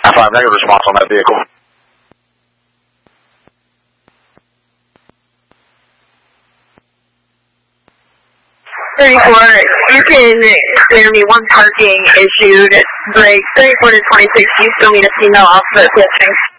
5 negative response on that vehicle. 34, you can clear me one parking issued. Break 34 to 26, you still need a female officer.